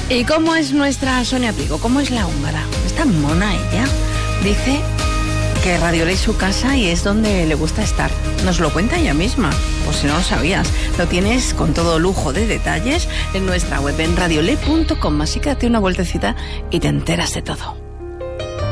¿Y cómo es nuestra Sonia Prigo? ¿Cómo es la húngara? Está mona ella. Dice que Radiolé es su casa y es donde le gusta estar. Nos lo cuenta ella misma, por si no lo sabías. Lo tienes con todo lujo de detalles en nuestra web en radiolé.com. Así que date una vueltecita y te enteras de todo.